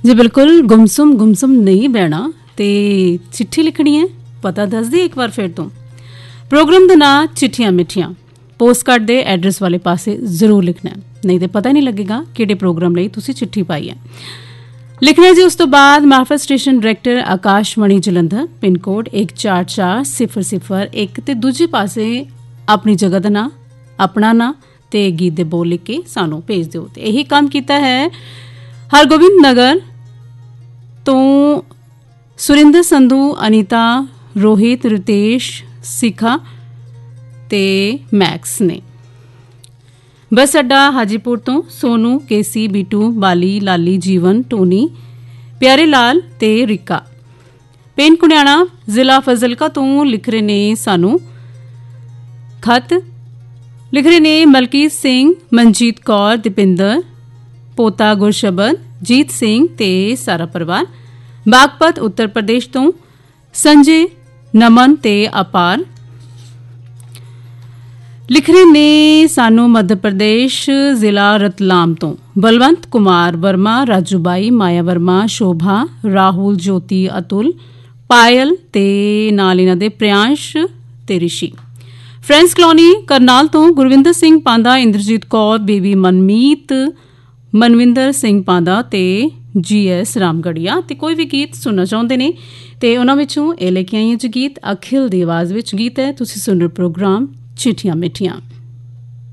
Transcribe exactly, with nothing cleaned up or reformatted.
जी बिल्कुल गुमसुम गुमसुम नहीं बहना ते चिट्ठी लिखनी है पता दस दी एक बार फिर तो प्रोग्राम का नाम चिट्ठियां मिठियां पोस्ट कार्ड के एड्रैस वाले पासे जरूर लिखना है नहीं तो पता नहीं लगेगा किहड़े प्रोग्राम लई तुसी चिट्ठी पाई है लिखना जी। उस तो बाद मार्फत station director Akashvani Jalandhar pin code एक चार चार सिफर सिफर एक ते दूजे पासे अपनी जगह का नाम अपना नाम ते गीत दे बोल लिख के सानू भेज दिओ। ते यही काम किया है हरगोबिंद नगर तो सुरिंदर संधू अनीता रोहित रितेश सिखा ते मैक्स ने। बस अड्डा हाजीपुर तो सोनू केसी बीटू बाली लाली जीवन टोनी प्यारे लाल ते रिका। पेन कुनियाना जिला फजलका तो लिख रहे ने सानू खत लिख रहे ने मलकीत सिंह मनजीत कौर दीपिंदर पोता गुरशबद जीत सिंह ते सारा परिवार। बागपत उत्तर प्रदेश तो संजय नमन ते अपार लिख रहे ने सानू मध्य प्रदेश जिला रतलाम तो बलवंत कुमार वर्मा राजूबाई माया वर्मा शोभा राहुल ज्योति अतुल पायल ते नाल इन्हां दे प्रियांश ते ऋषि। फ्रेंड्स कॉलोनी करनाल तो गुरविंदर सिंह पांदा इंद्रजीत कौर बेबी मनमीत मनविंदर सिंह पांदा ते जी एस रामगढ़िया। ते कोई भी गीत सुनना चाहते ने ते उन्हां विचों ए लेके आई जी गीत अखिल दी आवाज़ विच गीत है तुसीं सुन रहे प्रोग्राम चिट्ठियां मिठियां।